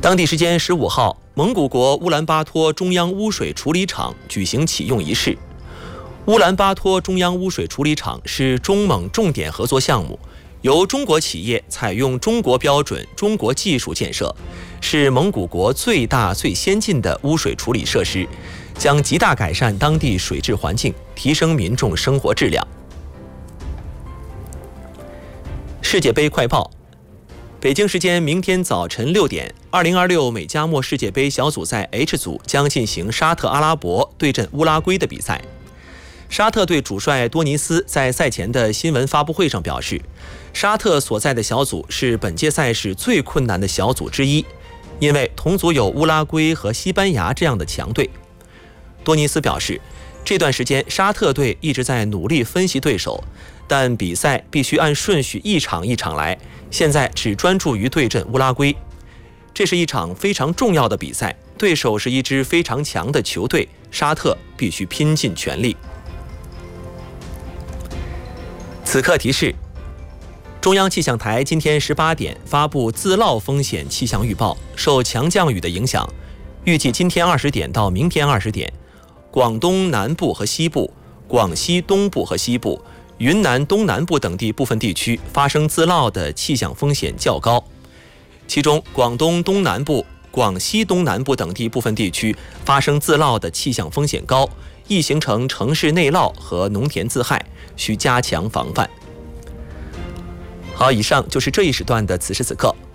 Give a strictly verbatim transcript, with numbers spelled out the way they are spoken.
当地时间十五号，蒙古国乌兰巴托中央污水处理厂举行启用仪式。乌兰巴托中央污水处理厂是中蒙重点合作项目，由中国企业采用中国标准、中国技术建设，是蒙古国最大最先进的污水处理设施，将极大改善当地水质环境，提升民众生活质量。世界杯快报。北京时间明天早晨六点，二零二六美加墨世界杯小组赛 H 组将进行沙特阿拉伯对阵乌拉圭的比赛。沙特队主帅多尼斯在赛前的新闻发布会上表示，沙特所在的小组是本届赛事最困难的小组之一，因为同组有乌拉圭和西班牙这样的强队。多尼斯表示，这段时间沙特队一直在努力分析对手，但比赛必须按顺序一场一场来，现在只专注于对阵乌拉圭。这是一场非常重要的比赛，对手是一支非常强的球队，沙特必须拼尽全力。此刻提示：中央气象台今天十八点发布自涝风险气象预报，受强降雨的影响，预计今天二十点到明天二十点，广东南部和西部、广西东部和西部、云南东南部等地部分地区发生自涝的气象风险较高，其中广东东南部、广西东南部等地部分地区发生自涝的气象风险高，易形成城市内涝和农田自害，需加强防范。好，以上就是这一时段的此时此刻，